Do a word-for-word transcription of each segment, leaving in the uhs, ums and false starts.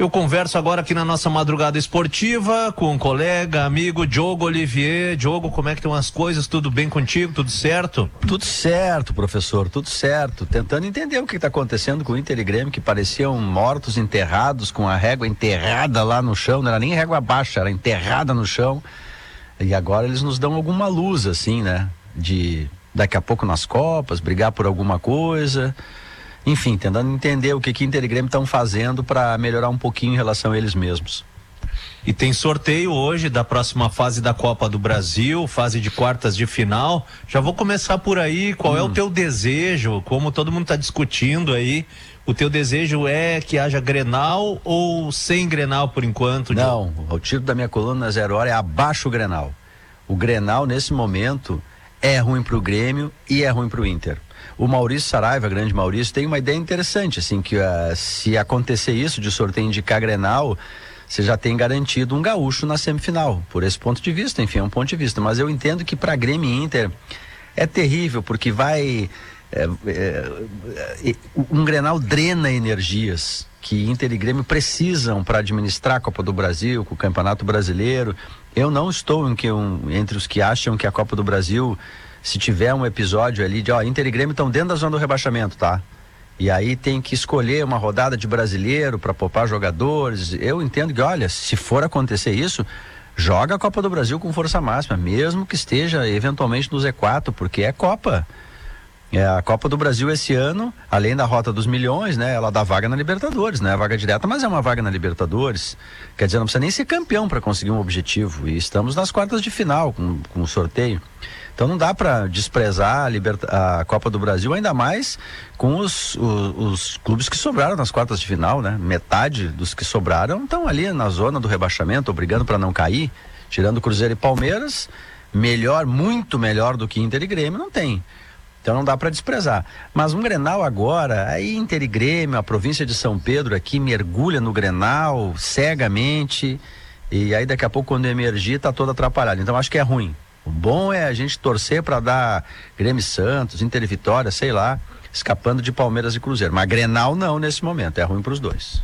Eu converso agora aqui na nossa madrugada esportiva com um colega, amigo Diogo Olivier. Diogo, como é que estão as coisas? Tudo bem contigo? Tudo certo? Tudo certo, professor, tudo certo. Tentando entender o que está acontecendo com o Inter e Grêmio, que pareciam mortos, enterrados, com a régua enterrada lá no chão. Não era nem régua baixa, era enterrada no chão. E agora eles nos dão alguma luz, assim, né? De daqui a pouco nas Copas, brigar por alguma coisa. Enfim, tentando entender o que que Inter e Grêmio estão fazendo para melhorar um pouquinho em relação a eles mesmos. E tem sorteio hoje da próxima fase da Copa do Brasil, fase de quartas de final. Já vou começar por aí. Qual hum. é o teu desejo? Como todo mundo está discutindo aí, o teu desejo é que haja Grenal ou sem Grenal por enquanto? Não, o tiro da minha coluna na Zero Hora é abaixo o Grenal. O Grenal, nesse momento, é ruim para o Grêmio e é ruim para o Inter. O Maurício Saraiva, grande Maurício, tem uma ideia interessante, assim, que uh, se acontecer isso de sorteio indicar Grenal, você já tem garantido um gaúcho na semifinal, por esse ponto de vista, enfim, é um ponto de vista. Mas eu entendo que para Grêmio e Inter é terrível, porque vai... É, é, é, um Grenal drena energias que Inter e Grêmio precisam para administrar a Copa do Brasil, com o Campeonato Brasileiro. Eu não estou em que um, entre os que acham que a Copa do Brasil... Se tiver um episódio ali de, ó, Inter e Grêmio estão dentro da zona do rebaixamento, tá? E aí tem que escolher uma rodada de brasileiro para poupar jogadores. Eu entendo que, olha, se for acontecer isso, joga a Copa do Brasil com força máxima, mesmo que esteja eventualmente no Z quatro, porque é Copa. É, a Copa do Brasil esse ano, além da Rota dos Milhões, né? Ela dá vaga na Libertadores, né? A vaga direta, mas é uma vaga na Libertadores. Quer dizer, não precisa nem ser campeão para conseguir um objetivo. E estamos nas quartas de final com, com o sorteio. Então não dá para desprezar a, Liberta- a Copa do Brasil, ainda mais com os, os, os clubes que sobraram nas quartas de final, né? Metade dos que sobraram estão ali na zona do rebaixamento, brigando para não cair, tirando Cruzeiro e Palmeiras, melhor, muito melhor do que Inter e Grêmio, não tem. Então não dá para desprezar. Mas um Grenal agora, aí Inter e Grêmio, a província de São Pedro aqui mergulha no Grenal cegamente, e aí daqui a pouco quando emergir tá todo atrapalhado. Então acho que é ruim. O bom é a gente torcer para dar Grêmio Santos, Inter e Vitória, sei lá, escapando de Palmeiras e Cruzeiro. Mas Grenal não nesse momento, é ruim para os dois.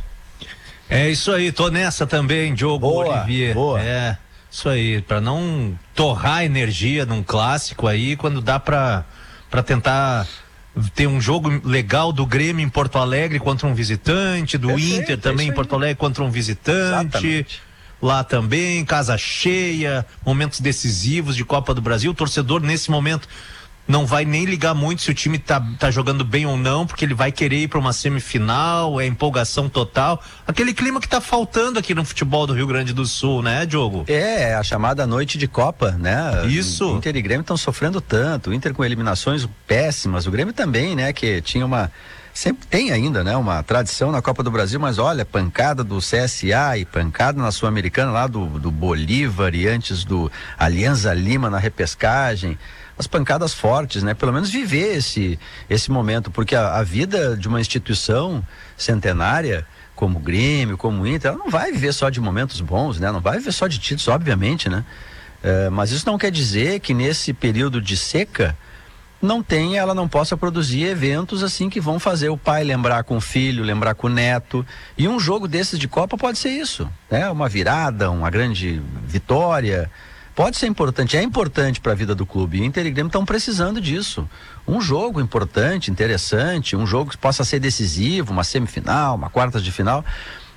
É isso aí, tô nessa também, Diogo Boa, Olivier. Boa. É, isso aí, para não torrar energia num clássico aí, quando dá para para tentar ter um jogo legal do Grêmio em Porto Alegre contra um visitante, do Perfeito, Inter também é em Porto Alegre contra um visitante. Exatamente. Lá também, casa cheia, momentos decisivos de Copa do Brasil. O torcedor, nesse momento, não vai nem ligar muito se o time tá, tá jogando bem ou não, porque ele vai querer ir para uma semifinal, é empolgação total. Aquele clima que tá faltando aqui no futebol do Rio Grande do Sul, né, Diogo? É, a chamada noite de Copa, né? Isso. O Inter e Grêmio estão sofrendo tanto, o Inter com eliminações péssimas, o Grêmio também, né? Que tinha uma... Sempre tem ainda, né? Uma tradição na Copa do Brasil, mas olha, pancada do C S A e pancada na Sul-Americana lá do, do Bolívar e antes do Alianza Lima na repescagem. As pancadas fortes, né? Pelo menos viver esse, esse momento, porque a, a vida de uma instituição centenária, como o Grêmio, como o Inter, ela não vai viver só de momentos bons, né? Não vai viver só de títulos, obviamente, né? É, mas isso não quer dizer que nesse período de seca não tem, ela não possa produzir eventos assim que vão fazer o pai lembrar com o filho, lembrar com o neto. E um jogo desses de Copa pode ser isso, né? Uma virada, uma grande vitória. Pode ser importante, é importante para a vida do clube. E Inter e Grêmio estão precisando disso. Um jogo importante, interessante, um jogo que possa ser decisivo, uma semifinal, uma quartas de final.